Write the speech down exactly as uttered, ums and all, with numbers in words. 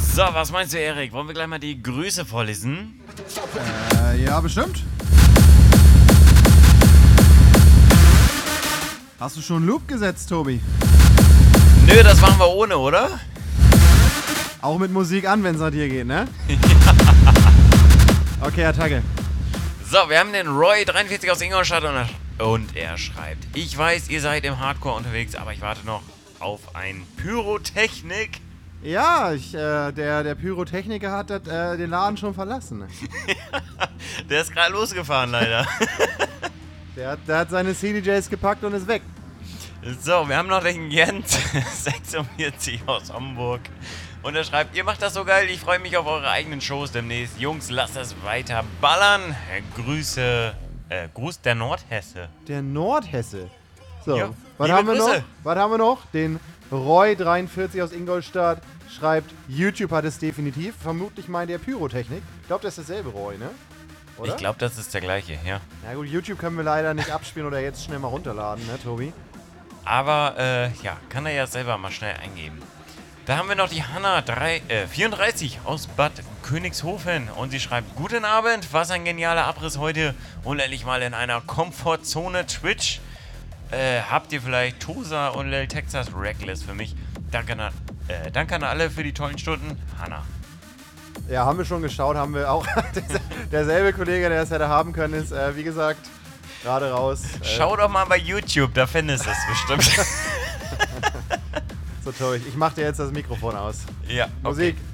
So, was meinst du, Erik? Wollen wir gleich mal die Grüße vorlesen? Äh, ja, bestimmt. Hast du schon Loop gesetzt, Tobi? Nö, das machen wir ohne, oder? Auch mit Musik an, wenn es nach dir geht, ne? Okay, Attacke. So, wir haben den Roy dreiundvierzig aus Ingolstadt und er, und er schreibt: Ich weiß, ihr seid im Hardcore unterwegs, aber ich warte noch auf ein Pyrotechnik. Ja, ich, äh, der, der Pyrotechniker hat das, äh, den Laden schon verlassen. Der ist gerade losgefahren, leider. Der hat, der hat seine C D Js gepackt und ist weg. So, wir haben noch den Jens sechsundvierzig aus Hamburg. Und er schreibt: Ihr macht das so geil, ich freue mich auf eure eigenen Shows demnächst. Jungs, lasst es weiter ballern. Grüße, äh, Gruß der Nordhesse. Der Nordhesse. So, Ja, was liebe haben wir Grüße. noch? Was haben wir noch? Den Roy dreiundvierzig aus Ingolstadt schreibt, YouTube hat es definitiv. Vermutlich meint er Pyrotechnik. Ich glaube, das ist dasselbe Roy, ne? Oder? Ich glaube, das ist der gleiche, ja. Ja gut, YouTube können wir leider nicht abspielen oder jetzt schnell mal runterladen, ne, Tobi? Aber, äh, ja, kann er ja selber mal schnell eingeben. Da haben wir noch die Hanna drei, äh, vierunddreißig aus Bad Königshofen. Und sie schreibt: Guten Abend, was ein genialer Abriss heute. Und endlich mal in einer Komfortzone Twitch. Äh, habt ihr vielleicht Tosa und Lil Texas Reckless für mich? Danke an, äh, danke an alle für die tollen Stunden. Hanna. Ja, haben wir schon geschaut, haben wir auch. Derselbe Kollege, der es hätte haben können, ist, äh, wie gesagt, gerade raus. Äh, Schau doch mal bei YouTube, da findest du es bestimmt. So toll. Ich mach dir jetzt das Mikrofon aus. Ja, okay. Musik.